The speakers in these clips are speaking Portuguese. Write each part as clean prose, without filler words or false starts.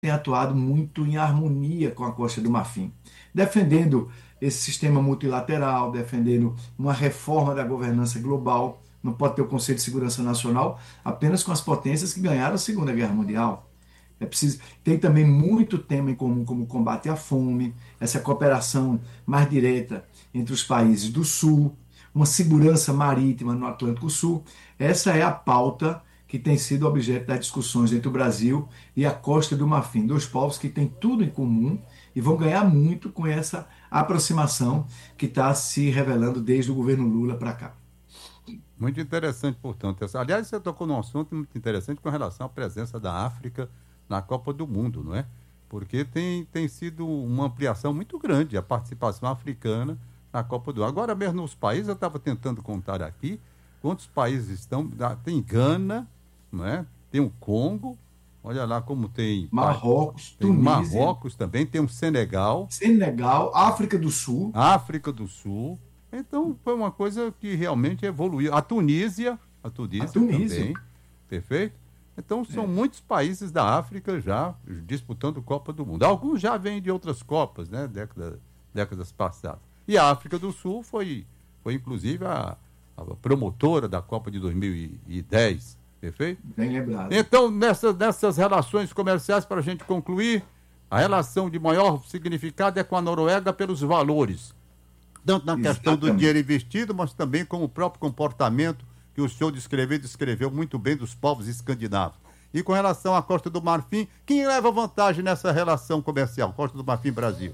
tem atuado muito em harmonia com a Costa do Marfim, defendendo esse sistema multilateral, defendendo uma reforma da governança global. Não pode ter o Conselho de Segurança Nacional apenas com as potências que ganharam a Segunda Guerra Mundial. É preciso, tem também muito tema em comum, como o combate à fome, essa cooperação mais direta entre os países do Sul, uma segurança marítima no Atlântico Sul. Essa é a pauta que tem sido objeto das discussões entre o Brasil e a Costa do Marfim, dois povos que têm tudo em comum e vão ganhar muito com essa aproximação que está se revelando desde o governo Lula para cá. Muito interessante, portanto. Aliás, você tocou num assunto muito interessante com relação à presença da África na Copa do Mundo, não é? Porque tem sido uma ampliação muito grande a participação africana na Copa do Mundo. Agora mesmo nos países, eu estava tentando contar aqui quantos países estão. Tem Gana, não é? Tem o Congo, olha lá como tem. Marrocos, tem Tunísia. Marrocos também, tem o Senegal. Senegal, África do Sul. África do Sul. Então, foi uma coisa que realmente evoluiu. A Tunísia também, perfeito? Então, são muitos países da África já disputando Copa do Mundo. Alguns já vêm de outras Copas, né? Décadas passadas. E a África do Sul foi inclusive, a promotora da Copa de 2010, perfeito? Bem lembrado. Então, nessas relações comerciais, para a gente concluir, a relação de maior significado é com a Noruega pelos valores. Tanto na questão do dinheiro investido, mas também com o próprio comportamento que o senhor descreveu muito bem dos povos escandinavos. E com relação à Costa do Marfim, quem leva vantagem nessa relação comercial, Costa do Marfim Brasil?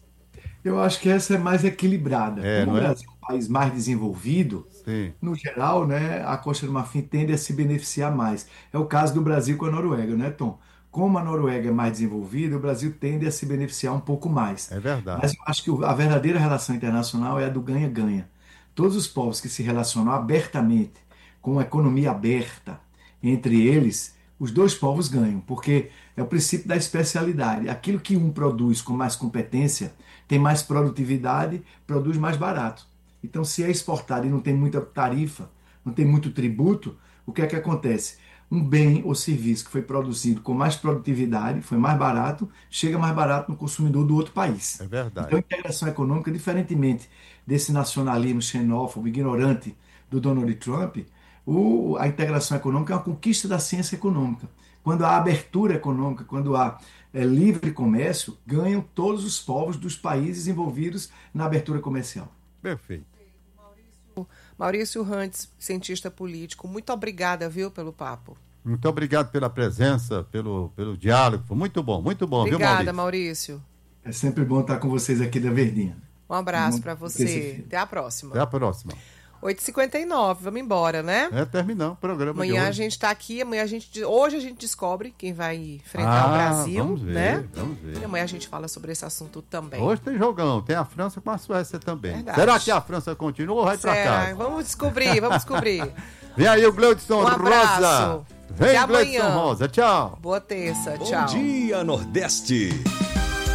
Eu acho que essa é mais equilibrada. Como o Brasil é um país mais desenvolvido, sim, no geral, né, a Costa do Marfim tende a se beneficiar mais. É o caso do Brasil com a Noruega, né, Tom? Como a Noruega é mais desenvolvida, o Brasil tende a se beneficiar um pouco mais. É verdade. Mas eu acho que a verdadeira relação internacional é a do ganha-ganha. Todos os povos que se relacionam abertamente, com uma economia aberta entre eles, os dois povos ganham, porque é o princípio da especialidade. Aquilo que um produz com mais competência, tem mais produtividade, produz mais barato. Então, se é exportado e não tem muita tarifa, não tem muito tributo, o que é que acontece? Um bem ou serviço que foi produzido com mais produtividade, foi mais barato, chega mais barato no consumidor do outro país. É verdade. Então, a integração econômica, diferentemente desse nacionalismo xenófobo, ignorante do Donald Trump, a integração econômica é uma conquista da ciência econômica. Quando há abertura econômica, quando há livre comércio, ganham todos os povos dos países envolvidos na abertura comercial. Perfeito. Maurício Rantes, cientista político, muito obrigada, viu, pelo papo. Muito obrigado pela presença, pelo diálogo. Foi muito bom, viu, Maurício? Obrigada, Maurício. É sempre bom estar com vocês aqui da Verdinha. Um abraço para você. Até a próxima. Até a próxima. 8h59, vamos embora, né? Terminamos o programa amanhã de hoje. A gente está aqui, hoje a gente descobre quem vai enfrentar o Brasil, vamos ver, né? Vamos ver. E amanhã a gente fala sobre esse assunto também. Hoje tem jogão, tem a França com a Suécia também. Verdade. Será que a França continua ou vai pra casa? Vamos descobrir. Vem aí o Gleudson Rosa. Vem, Gleudson Rosa, tchau. Boa terça, tchau. Bom dia, Nordeste.